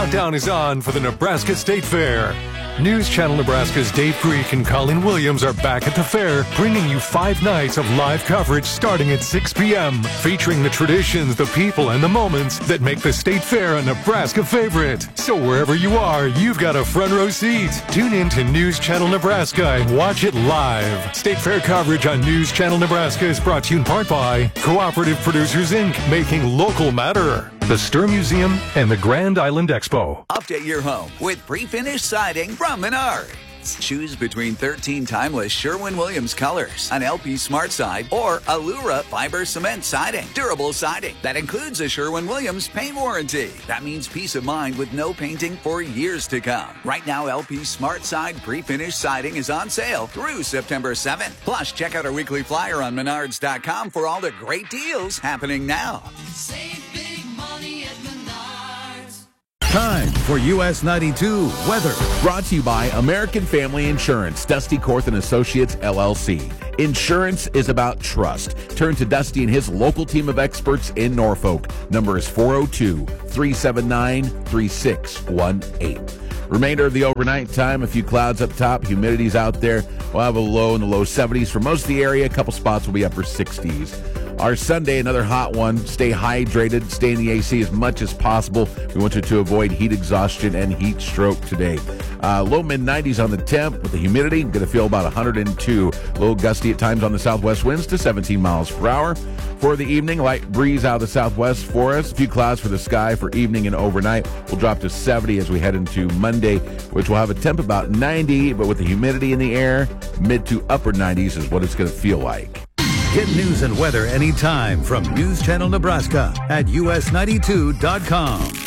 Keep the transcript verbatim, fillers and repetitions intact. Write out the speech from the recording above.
countdown is on for the Nebraska State Fair. News Channel Nebraska's Dave Greek and Colleen Williams are back at the fair, bringing you five nights of live coverage starting at six p.m., featuring the traditions, the people, and the moments that make the State Fair a Nebraska favorite. So wherever you are, you've got a front row seat. Tune in to News Channel Nebraska and watch it live. State Fair coverage on News Channel Nebraska is brought to you in part by Cooperative Producers, Incorporated, making local matter, the Sturm Museum, and the Grand Island Expo. Update your home with pre-finished siding from Menards. Choose between thirteen timeless Sherwin-Williams colors, an L P Smart Side, or Allura fiber cement siding. Durable siding that includes a Sherwin-Williams paint warranty. That means peace of mind with no painting for years to come. Right now, L P Smart Side pre-finished siding is on sale through September seventh. Plus, check out our weekly flyer on Menards dot com for all the great deals happening now. Save big money at Menards. Time for U S ninety-two weather. Brought to you by American Family Insurance, Dusty Korth and Associates, L L C. Insurance is about trust. Turn to Dusty and his local team of experts in Norfolk. Number is four oh two, three seven nine, three six one eight. Remainder of the overnight time, a few clouds up top, humidity's out there. We'll have a low in the low seventies for most of the area. A couple spots will be upper sixties. Our Sunday, another hot one. Stay hydrated, stay in the A C as much as possible. We want you to avoid heat exhaustion and heat stroke today. Uh, low mid nineties on the temp with the humidity. Going to feel about one hundred two. A little gusty at times on the southwest winds to seventeen miles per hour. For the evening, light breeze out of the southwest for us. A few clouds for the sky for evening and overnight. We'll drop to seventy as we head into Monday, which will have a temp about ninety, but with the humidity in the air, mid to upper nineties is what it's going to feel like. Get news and weather anytime from News Channel Nebraska at U S ninety-two dot com.